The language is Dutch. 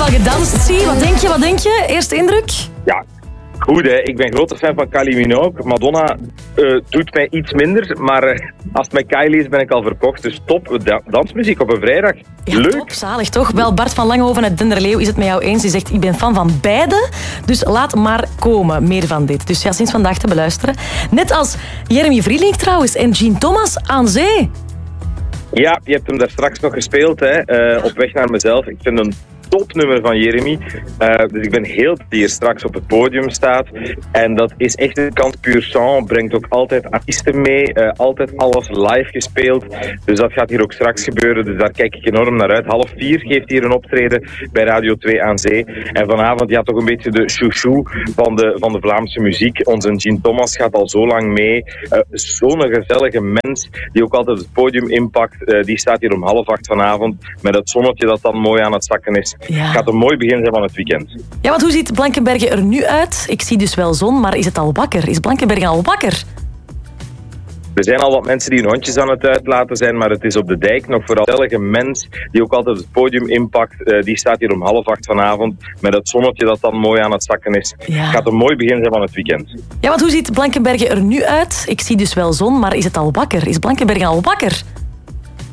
al gedanst, zie. Wat denk je? Eerste indruk? Ja, goed hè. Ik ben grote fan van Kylie Minogue. Madonna doet mij iets minder, maar als het met Kylie is ben ik al verkocht. Dus top, dansmuziek op een vrijdag. Ja, leuk. Top, zalig toch? Wel, Bart van Langehoven uit Denderleeuw is het met jou eens. Die zegt, ik ben fan van beide, dus laat maar komen. Meer van dit. Dus ja, sinds vandaag te beluisteren. Net als Jeremy Vrielink trouwens en Jean Thomas aan zee. Ja, je hebt hem daar straks nog gespeeld, hè. Op weg naar mezelf. Ik vind een topnummer van Jeremy. Dus ik ben heel die hier straks op het podium staat. En dat is echt een kant puur sang. Brengt ook altijd artiesten mee. Altijd alles live gespeeld. Dus dat gaat hier ook straks gebeuren. Dus daar kijk ik enorm naar uit. 3:30 geeft hier een optreden bij Radio 2 aan zee. En vanavond ja toch een beetje de chouchou van de Vlaamse muziek. Onze Jean Thomas gaat al zo lang mee. Zo'n gezellige mens die ook altijd het podium inpakt. Die staat hier om 7:30 vanavond. Met het zonnetje dat dan mooi aan het zakken is. Ja. Het gaat een mooi begin zijn van het weekend. Ja, want hoe ziet Blankenberge er nu uit? Ik zie dus wel zon, maar is het al wakker? Is Blankenberge al wakker? Er zijn al wat mensen die hun hondjes aan het uitlaten zijn, maar het is op de dijk nog vooral een gezellige mens die ook altijd het podium inpakt. Die staat hier om 7:30 vanavond met het zonnetje dat dan mooi aan het zakken is. Ja. Het gaat een mooi begin zijn van het weekend. Ja, want hoe ziet Blankenberge er nu uit? Ik zie dus wel zon, maar is het al wakker? Is Blankenberge al wakker?